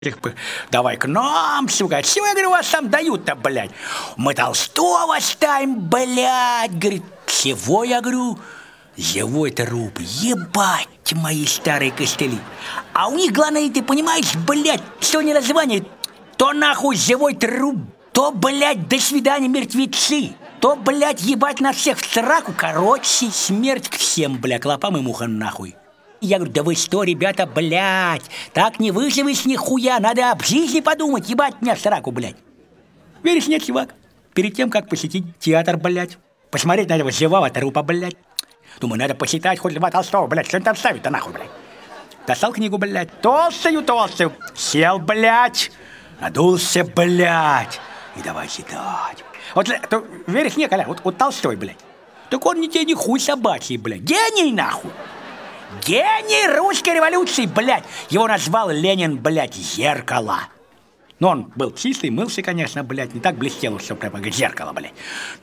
Давай к нам, сука. Чего, я говорю, вас там дают-то, блядь? Мы Толстого ставим, блядь. Говорит, всего, я говорю, живой труп. Ебать мои старые костыли. А у них, главное, ты понимаешь, блядь, что не название, то нахуй живой труп, то, блядь, до свидания, мертвецы, то, блядь, ебать на всех в сраку. Короче, смерть к всем, блядь, клопам и мухам нахуй. Я говорю, да вы что, ребята, блядь, так не выживешь нихуя, надо об жизни подумать, ебать меня в сраку, блядь. Веришь, нет, чувак? Перед тем, как посетить театр, блядь, посмотреть на этого живого трупа, блядь, думаю, надо посчитать хоть Льва Толстого, блядь, что он там ставит-то нахуй, блядь. Достал книгу, блядь, толстую, сел, блядь, надулся, блядь, и давай читать. Вот, веришь, не, Коля, вот Толстой, блядь, так он не тебе ни хуй собачий, блядь, гений, нахуй. Гений русской революции, блядь. Его назвал Ленин, блядь, зеркало. Ну, он был чистый, мылся, конечно, блядь, не так блестел, что прямо как зеркало, блядь.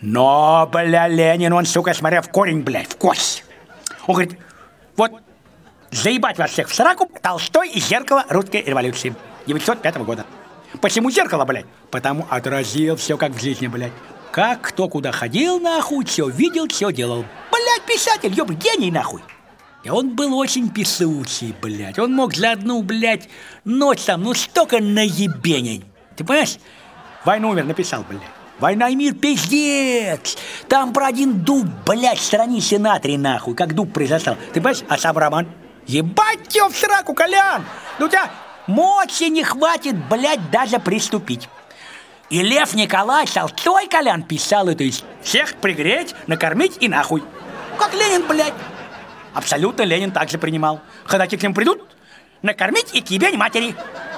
Но, бля, Ленин, он, сука, смотря в корень, блядь, в кость. Он говорит, вот, заебать вас всех в сраку, Толстой и зеркало русской революции 905 года. Почему зеркало, блядь? Потому отразил все как в жизни, блядь. Как кто куда ходил, нахуй, все видел, все делал. Блядь, писатель, ёб, гений, нахуй. И он был очень писучий, блядь. Он мог за одну, блядь, ночь там, ну столько наебенить. Ты понимаешь? «Войну и мир» написал, блядь. «Война и мир» пиздец. Там про один дуб, блядь, страницы на 3, нахуй, как дуб произошел. Ты понимаешь? А сам роман? Ебать тебя в сраку, Колян! Ну у тебя мочи не хватит, блядь, даже приступить. И Лев Николаевич Толстой, Колян, писал это из всех пригреть, накормить и нахуй. Как Ленин, блядь. Абсолютно Ленин также принимал. Ходаки к ним придут, накормить и к ебень матери.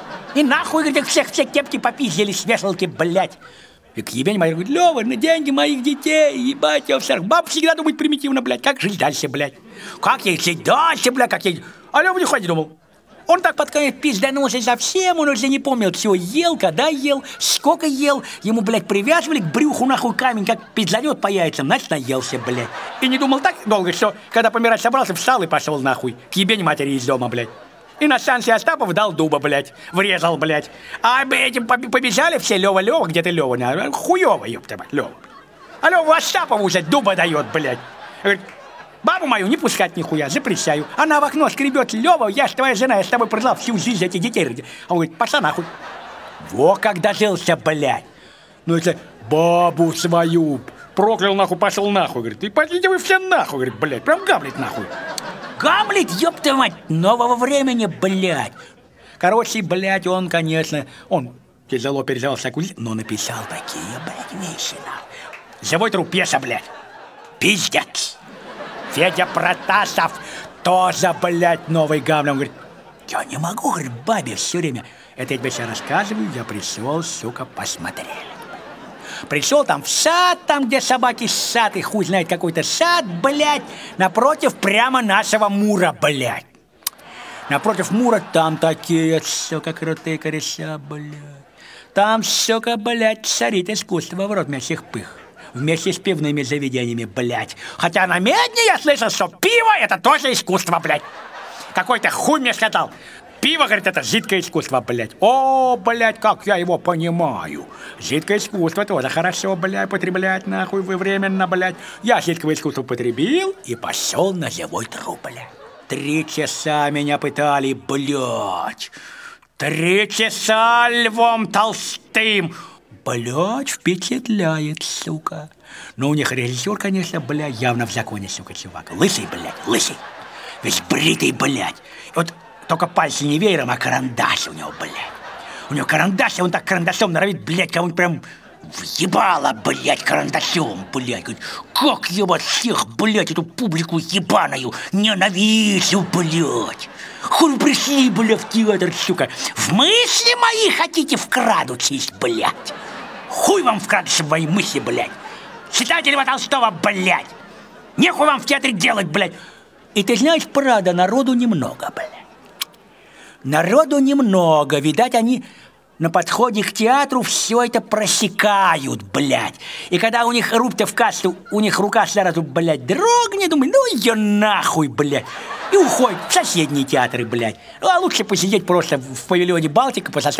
И нахуй, говорит, всех кепки попиздили с вешалки, блядь. И к ебень матери, говорит, Лёва, на деньги моих детей, ебать, я всех. Баб всегда думает примитивно, блядь, как жить дальше, блядь. Как ей жить дальше, блядь, как ей... А Лёва не ходи, думал. Он так под конец пизданулся совсем, он уже не помнил, все ел, когда ел, сколько ел. Ему, блядь, привязывали к брюху нахуй камень, как пизданет по яйцам, значит, наелся, блядь. И не думал так долго, что, когда помирать собрался, встал и пошел нахуй, к ебень матери из дома, блядь. И на станции Остапов дал дуба, блядь, врезал, блядь. А этим побежали все, Лёва, где ты, Лёва? Хуёво, ёпта, Лёва. А Лёва Остапову уже дуба дает, блядь. Говорит, бабу мою не пускать нихуя, запрещаю. Она в окно скребет, Лёва, я ж твоя жена, я с тобой прожила всю жизнь, этих детей родил. А он говорит, пошла нахуй. Во как дожился, блядь. Ну это бабу свою проклял нахуй, пошел нахуй, говорит. И пойдите вы все нахуй, говорит, блядь, прям Гамлет нахуй. Гамлет, ёпта мать, нового времени, блядь. Короче, блядь, он, конечно, он тяжело переживал всякую жизнь, но написал такие, блядь, вещи, нахуй. Живой труп, пьеса, блядь. Пиздец. Федя Протасов тоже, блядь, новый Гамлет. Он говорит, я не могу, говорит, бабе все время. Это я тебе сейчас рассказываю, я пришел, сука, посмотрели. Пришел там в сад, там, где собаки ссат, и хуй знает какой-то сад, блядь, напротив прямо нашего Мура, блядь. Напротив Мура там такие, сука, крутые кореша, блядь. Там, сука, блядь, царит искусство в рот мясих пых. Вместе с пивными заведениями, блядь. Хотя на Медне я слышал, что пиво – это тоже искусство, блядь. Какой-то хуй мне сказал. Пиво, говорит, это жидкое искусство, блядь. О, блядь, как я его понимаю. Жидкое искусство тоже хорошо, блядь, потреблять нахуй временно, блядь. Я жидкое искусство потребил и пошел на живой труп, блядь. 3 часа меня пытали, блядь. 3 часа Львом Толстым. Блядь, впечатляет, сука. Ну, у них режиссер, конечно, блядь, явно в законе, сука, чувак. Лысый, блядь, лысый. Весь бритый, блядь. Вот только пальцы не веером, а карандаш у него, блядь. У него карандаш, и он так карандашом норовит, блядь, кого-нибудь прям въебало, блядь, карандашом, блядь. Говорит, как я вас всех, блядь, эту публику ебаную ненавижу, блядь. Хуй пришли, блядь, в театр, сука. В мысли мои хотите вкрадучись, блядь. Хуй вам вкрадываться в мои мысли, блядь. Читайте Льва Толстого, блядь. Нехуй вам в театре делать, блядь. И ты знаешь, правда, народу немного, блядь. Народу немного. Видать, они на подходе к театру все это просекают, блядь. И когда у них рубь-то в кассу, у них рука сразу, блядь, дрогнет, думаю, ну ее нахуй, блядь. И уходят в соседние театры, блядь. А лучше посидеть просто в павильоне «Балтика», пососать